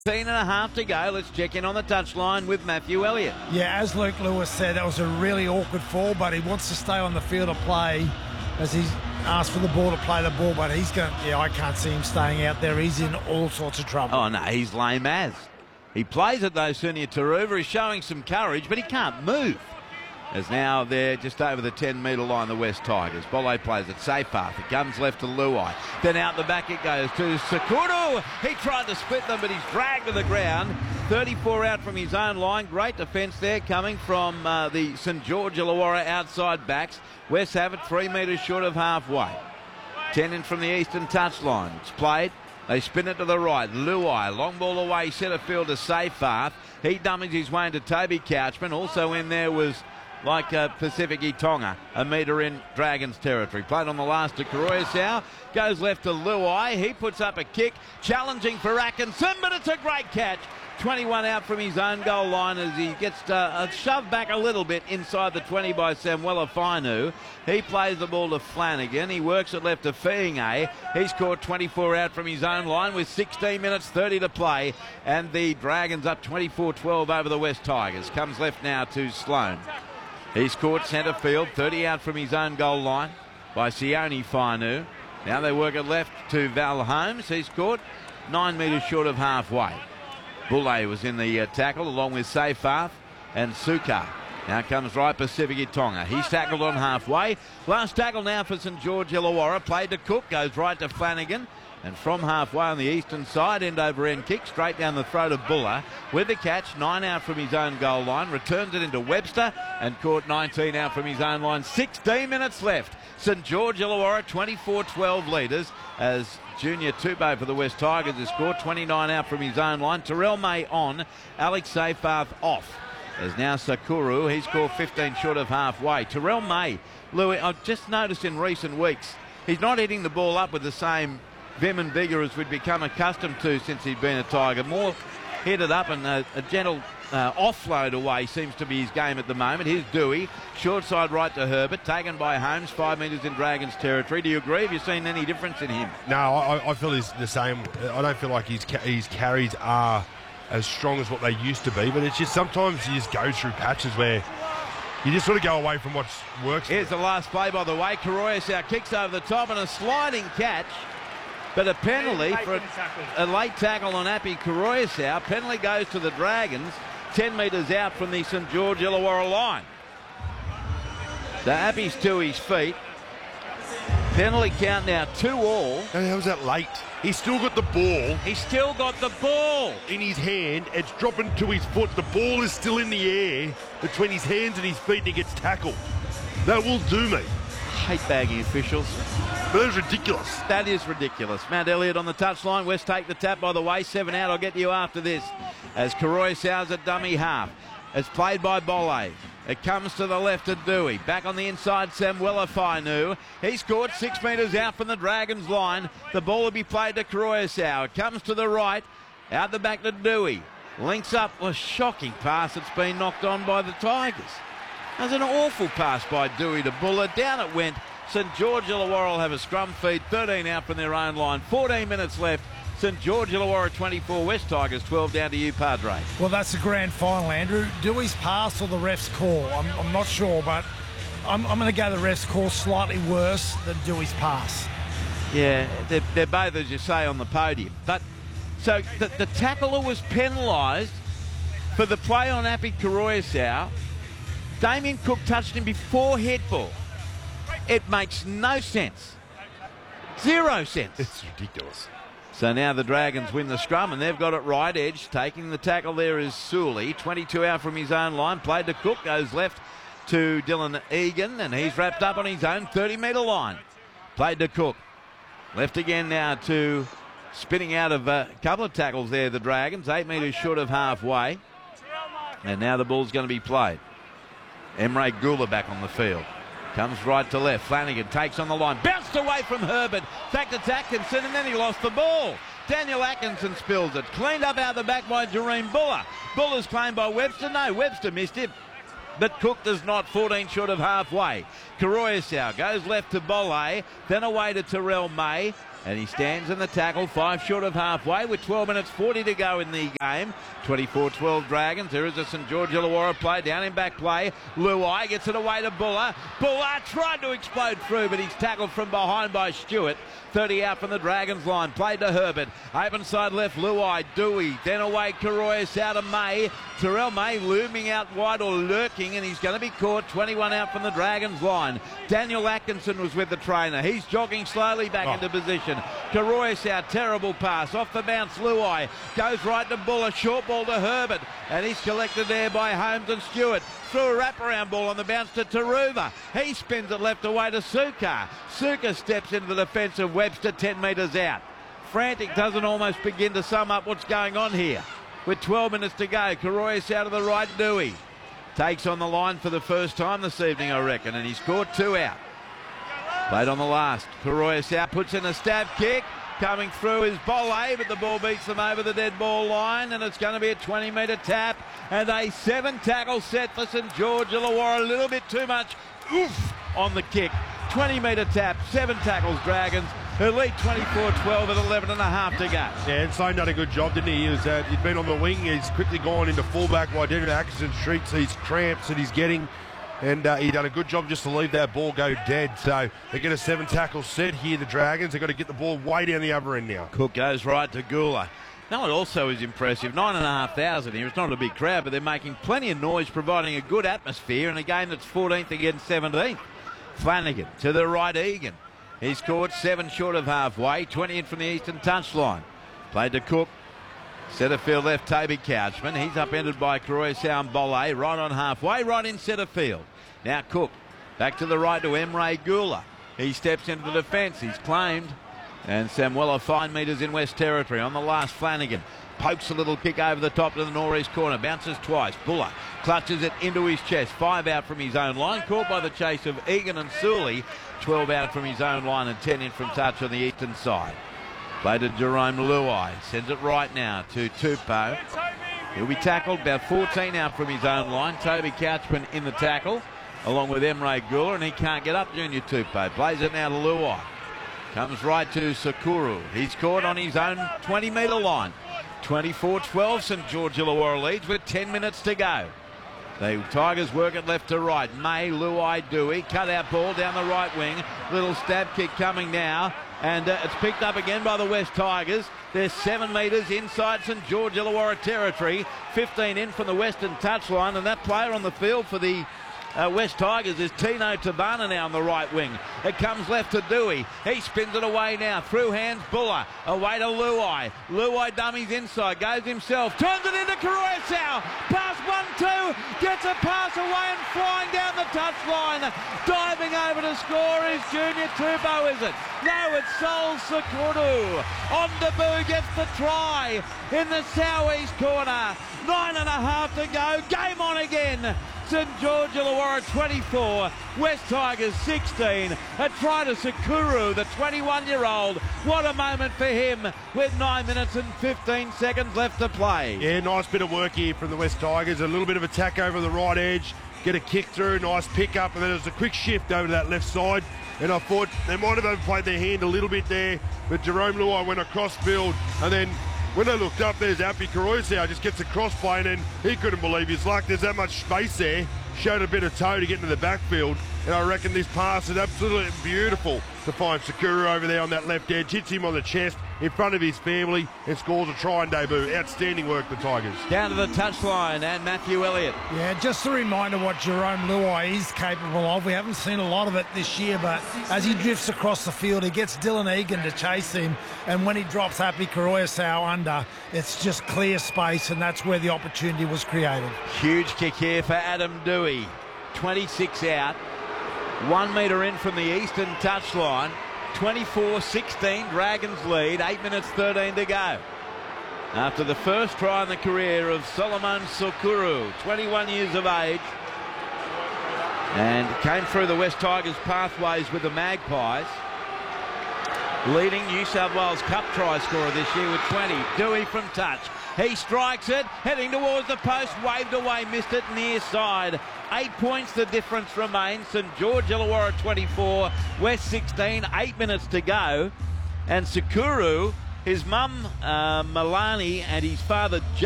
10.5 to go. Let's check in on the touchline with Matthew Elliott. Yeah, as Luke Lewis said, that was a really awkward fall, but he wants to stay on the field of play as he's asked for the ball to play the ball, but he's going, I can't see him staying out there. He's in all sorts of trouble. Oh, no, he's lame as. He plays it though, Sunia Taruva is showing some courage, but he can't move. As now they're just over the 10-metre line, the West Tigers. Bolle plays it safe path. It comes left to Luai. Then out the back it goes to Sakuru. He tried to split them, but he's dragged to the ground. 34 out from his own line. Great defence there coming from the St George Illawarra outside backs. West have it 3 metres short of halfway. 10 in from the eastern touchline. It's played. They spin it to the right. Luai, long ball away, centre field to Seyfarth. He dummies his way into Toby Couchman. Also in there was like Pacific Tonga, a metre in Dragons territory. Played on the last to Karoyasau. Goes left to Luai. He puts up a kick, challenging for Atkinson, but it's a great catch. 21 out from his own goal line as he gets shoved back a little bit inside the 20 by Samuela Fainu. He plays the ball to Flanagan. He works it left to Fiinge. He's caught 24 out from his own line with 16 minutes 30 to play. And the Dragons up 24-12 over the West Tigers. Comes left now to Sloane. He's caught centre field, 30 out from his own goal line by Sione Fainu. Now they work it left to Val Holmes. He's caught 9 metres short of halfway. Bulle was in the tackle along with Seyfarth and Suka. Now comes right Pacific Tonga. He's tackled on halfway. Last tackle now for St George Illawarra. Played to Cook, goes right to Flanagan. And from halfway on the eastern side, end over end kick straight down the throat of Buller. With the catch, 9 out from his own goal line. Returns it into Webster and caught 19 out from his own line. 16 minutes left. St George Illawarra 24-12 leaders as Junior Tupou for the West Tigers has scored 29 out from his own line. Terrell May on, Alex Seyfarth off. There's now Sakuru. He's scored 15 short of halfway. Terrell May, Louis, I've just noticed in recent weeks, he's not hitting the ball up with the same vim and vigour as we'd become accustomed to since he'd been a Tiger. More hit it up and a gentle offload away seems to be his game at the moment. Here's Dewey, short side right to Herbert, taken by Holmes, 5 metres in Dragons territory. Do you agree? Have you seen any difference in him? No, I feel he's the same. I don't feel like his carries are as strong as what they used to be, but it's just sometimes you just go through patches where you just sort of go away from what works. Here's the last play, by the way. Karoyasau kicks over the top and a sliding catch. But a penalty for a late tackle on Api Karoyasau. Penalty goes to the Dragons, 10 metres out from the St George Illawarra line. So Api's to his feet. Penalty count now 2-all. How was that late? He's still got the ball. He's still got the ball in his hand. It's dropping to his foot. The ball is still in the air between his hands and his feet and he gets tackled. That will do me. I hate bagging officials. But that's ridiculous. That is ridiculous. Mount Elliott on the touchline. West take the tap, by the way. 7 out. I'll get to you after this. As Karoyasau's a dummy half. It's played by Bolle. It comes to the left of Dewey. Back on the inside, Samuela Fainu. He scored 6 metres out from the Dragons line. The ball will be played to Karoyasau. It comes to the right. Out the back to Dewey. Links up. A shocking pass. It's been knocked on by the Tigers. That was an awful pass by Dewey to Buller. Down it went. St George Illawarra will have a scrum feed. 13 out from their own line. 14 minutes left. St George Illawarra 24, West Tigers 12. Down to you, Padre. Well, that's the grand final, Andrew. Dewey's pass or the ref's call? I'm not sure, but I'm going to go the ref's call slightly worse than Dewey's pass. Yeah, they're both, as you say, on the podium. But so the tackler was penalised for the play on Api Karoyasau. Damien Cook touched him before headball. It makes no sense. 0 sense. It's ridiculous. So now the Dragons win the scrum and they've got it right edge. Taking the tackle there is Sully. 22 out from his own line. Played to Cook. Goes left to Dylan Egan and he's wrapped up on his own 30-metre line. Played to Cook. Left again now to spinning out of a couple of tackles there, the Dragons. 8 metres short of halfway. And now the ball's going to be played. Emre Gula back on the field. Comes right to left. Flanagan takes on the line. Bounced away from Herbert. Back to Atkinson and then he lost the ball. Daniel Atkinson spills it. Cleaned up out the back by Jareem Buller. Buller's claimed by Webster. No, Webster missed it. But Cook does not. 14 short of halfway. Karoyasau goes left to Bolle. Then away to Terrell May. And he stands in the tackle, 5 short of halfway with 12 minutes 40 to go in the game. 24-12 Dragons. There is a St George Illawarra play, down in back play. Luai gets it away to Buller. Buller tried to explode through, but he's tackled from behind by Stewart. 30 out from the Dragons line. Played to Herbert. Open side left, Luai, Dewey. Then away, Karoyas out of May. Terrell May looming out wide or lurking, and he's going to be caught. 21 out from the Dragons line. Daniel Atkinson was with the trainer. He's jogging slowly back into position. Karoyas out, terrible pass. Off the bounce, Luai. Goes right to Buller. Short ball to Herbert. And he's collected there by Holmes and Stewart. Threw a wraparound ball on the bounce to Taruva. He spins it left away to Suka. Suka steps into the defence of Webster 10 metres out. Frantic doesn't almost begin to sum up what's going on here. With 12 minutes to go, Karoyas out of the right, Dewey. Takes on the line for the first time this evening, I reckon, and he's caught 2 out. Played on the last. Karoyas out, puts in a stab kick. Coming through is Bolle, but the ball beats them over the dead ball line, and it's going to be a 20-metre tap and a 7-tackle set for St George Illawarra. A little bit too much oof on the kick. 20-metre tap, 7 tackles Dragons. Who lead 24-12 at 11 and a half to go. Yeah, and Slane done a good job, didn't he? He'd been on the wing. He's quickly gone into fullback while David Atkinson treats these cramps that he's getting. And he done a good job just to leave that ball go dead. So they get a 7-tackle set here, the Dragons. They've got to get the ball way down the other end now. Cook goes right to Gula. Now it also is impressive. 9,500 here. It's not a big crowd, but they're making plenty of noise, providing a good atmosphere in a game that's 14th against 17th. Flanagan to the right, Egan. He's caught 7 short of halfway. 20 in from the eastern touchline. Played to Cook. Centre field left, Toby Couchman. He's upended by Karoyas Bolle. Right on halfway, right in centre field. Now Cook, back to the right to Emre Gula. He steps into the defence, he's claimed. And Samuela 5 metres in West Territory. On the last, Flanagan pokes a little kick over the top to the northeast corner. Bounces twice. Buller clutches it into his chest. 5 out from his own line. Caught by the chase of Egan and Sully. 12 out from his own line and 10 in from touch on the eastern side. Played to Jerome Luai. Sends it right now to Tupou. He'll be tackled about 14 out from his own line. Toby Couchman in the tackle, along with Emre Gula, and he can't get up, Junior Tupou. Plays it now to Luai. Comes right to Sakuru. He's caught on his own 20-metre line. 24-12, St George Illawarra leads with 10 minutes to go. The Tigers work it left to right. May, Luai, Dewey. Cut out ball down the right wing. Little stab kick coming now. And it's picked up again by the West Tigers. They're 7 metres inside St George Illawarra territory. 15 in from the western touchline. And that player on the field for the West Tigers is Tino Tabana now on the right wing. It comes left to Dewey. He spins it away now. Through hands, Buller. Away to Luai. Luai dummies inside. Goes himself. Turns it into Karoyas. Pass 1-2. Gets a pass away and flying down the touchline. Diving over to score is Junior Tupou, is it? No, it's Sol Sakuru. On debut gets the try in the southeast corner. 9.5 to go. Game on again. St George Illawarra 24, West Tigers 16. A try to Sakuru, the 21-year-old. What a moment for him with 9 minutes and 15 seconds left to play. Yeah, nice bit of work here from the West Tigers. A little bit of attack over the right edge. Get a kick through, nice pick up, and then there's a quick shift over to that left side. And I thought they might have overplayed their hand a little bit there, but Jerome Luai went across field, and then when they looked up, there's Api Karoyas just gets a cross play, and then he couldn't believe his luck. There's that much space there. Showed a bit of toe to get into the backfield, and I reckon this pass is absolutely beautiful to find Sakura over there on that left edge. Hits him on the chest in front of his family and scores a try and debut. Outstanding work, the Tigers. Down to the touchline, and Matthew Elliott. Yeah, just a reminder what Jerome Luai is capable of. We haven't seen a lot of it this year, but as he drifts across the field, he gets Dylan Egan to chase him, and when he drops Happy Karoyas under, it's just clear space, and that's where the opportunity was created. Huge kick here for Adam Dewey. 26 out. 1 metre in from the eastern touchline. 24-16, Dragons lead. 8 minutes 13 to go. After the first try in the career of Solomon Sakuru, 21 years of age. And came through the West Tigers pathways with the Magpies. Leading New South Wales Cup try scorer this year with 20. Dewey from touch. He strikes it, heading towards the post, waved away, missed it near side. 8 points the difference remains. St George Illawarra 24, West 16, 8 minutes to go. And Sakuru, his mum Milani and his father